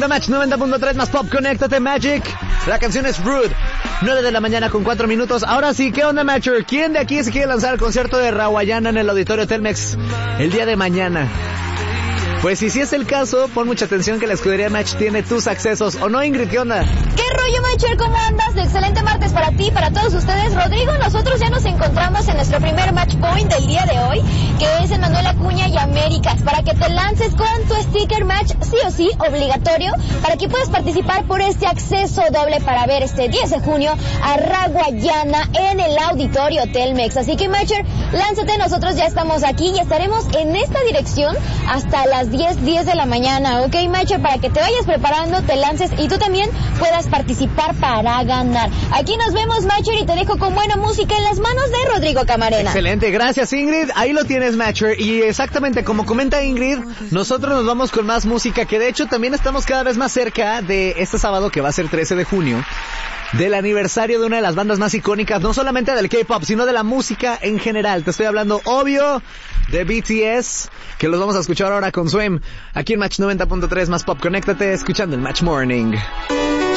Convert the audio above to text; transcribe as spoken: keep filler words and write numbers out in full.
a Match noventa punto tres más Pop, conéctate Magic. La canción es Rude. nueve de la mañana con cuatro minutos. Ahora sí, ¿qué onda, Matcher? ¿Quién de aquí se quiere lanzar al concierto de Rawayana en el Auditorio Telmex el día de mañana? Pues si sí es el caso, pon mucha atención que la escudería Match tiene tus accesos. ¿O no, Ingrid? ¿Qué onda? ¿Qué rollo, Matcher? ¿Cómo andas? Excelente martes para ti, para todos ustedes. Rodrigo, nosotros ya nos encontramos en nuestro primer match point del día de hoy, que es en Manuel Acuña y Américas, para que te lances con tu sticker match, sí o sí, obligatorio, para que puedas participar por este acceso doble para ver este diez de junio a Rawayana en el Auditorio Telmex. Así que, Matcher, lánzate, nosotros ya estamos aquí y estaremos en esta dirección hasta las diez, diez de la mañana, ¿ok, Matcher? Para que te vayas preparando, te lances y tú también puedas participar para ganar. Aquí nos vemos, Matcher, y te dejo con buena música en las manos de Rodrigo Camarena. Excelente, gracias, Ingrid. Ahí lo tienes, Matcher. Y exactamente como comenta Ingrid, nosotros nos vamos con más música, que de hecho también estamos cada vez más cerca de este sábado, que va a ser trece de junio, del aniversario de una de las bandas más icónicas, no solamente del K-pop, sino de la música en general. Te estoy hablando, obvio, de B T S, que los vamos a escuchar ahora con Swim, aquí en Match noventa punto tres más Pop. Conéctate escuchando el Match Morning.